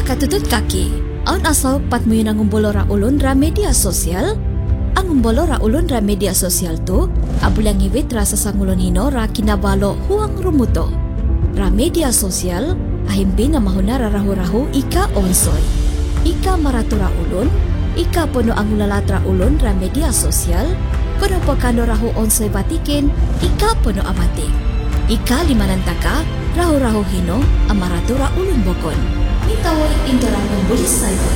Katutut kaki, aun asal pat muyo nangumbolo ra ulun ra media sosial. Ang ngumbolo ra ulun ra media sosial tu, abulang iwit ra sasangulon hino ra kinabalo huang rumuto. Ra media sosial, ahimbi na mahuna ra rahu-rahu ika onsoy. Ika maratura ulun, ika puno ang ulalatra ulun ra media sosial, kuno pagkano rahu onsoy batikin, ika puno amatik. Ika limanantaka, rahu-rahu hino, amaratura ulun bokon. Itawoy indorang membulis sa ito.